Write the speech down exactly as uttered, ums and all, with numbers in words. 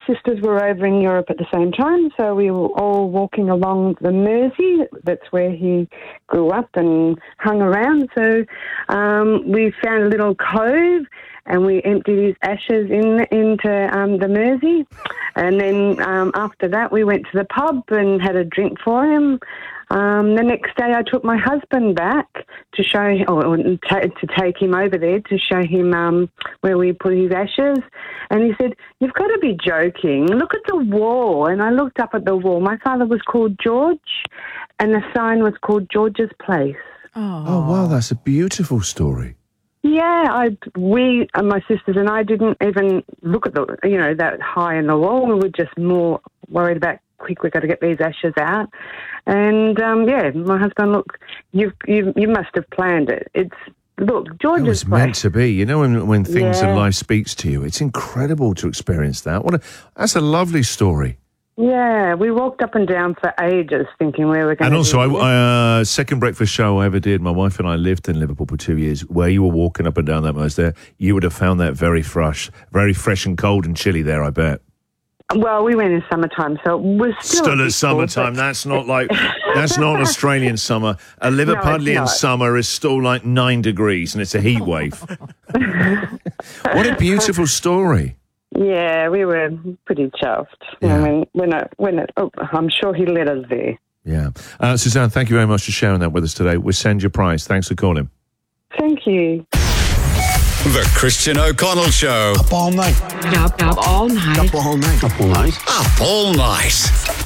sisters were over in Europe at the same time, so we were all walking along the Mersey. That's where he grew up and hung around. So um, we found a little cove and we emptied his ashes in into um, the Mersey. And then um, after that, we went to the pub and had a drink for him. Um, the next day, I took my husband back to show, or ta- to take him over there to show him um, where we put his ashes. And he said, "You've got to be joking. Look at the wall." And I looked up at the wall. My father was called George, and the sign was called George's Place. Oh, oh wow, that's a beautiful story. Yeah, I, we, uh, my sisters and I didn't even look at the, you know, that high in the wall. We were just more worried about, quick, we've got to get these ashes out. And, um, yeah, my husband, look, you you you must have planned it. It's, look, George's It was Place. meant to be. You know, when, when things Yeah. in life speaks to you, it's incredible to experience that. What a, that's a lovely story. Yeah, we walked up and down for ages thinking where we were going And to also, do I, uh, second breakfast show I ever did, my wife and I lived in Liverpool for two years. Where you were walking up and down that most there, you would have found that very fresh, very fresh and cold and chilly there, I bet. Well, we went in summertime, so it was still... Still a at bit summertime. cold, but- That's not like, that's not Australian summer. A Liverpudlian not. summer is still like nine degrees and it's a heat wave. What a beautiful story. Yeah, we were pretty chuffed. Yeah. I mean, when I, when it, oh, I'm sure he led us there. Yeah. Uh, Suzanne, thank you very much for sharing that with us today. We'll send your prize. Thanks for calling. Thank you. The Christian O'Connell Show. Up all night. Up, up all night. Up all night. Up all night. Up all night.